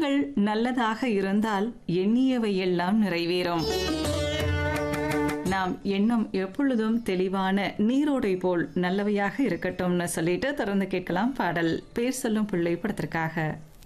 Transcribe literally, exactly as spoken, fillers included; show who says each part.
Speaker 1: எண்ணங்கள் நல்லதாக இருந்தால் எண்ணியவை எல்லாம் நிறைவேறும். நாம் எண்ணம் எப்பொழுதும் தெளிவான நீரோடை போல் நல்லவையாக இருக்கட்டும்னு சொல்லிட்டு தொடர்ந்து கேட்கலாம் பாடல். பேர் சொல்லும் பிள்ளை படத்திற்காக.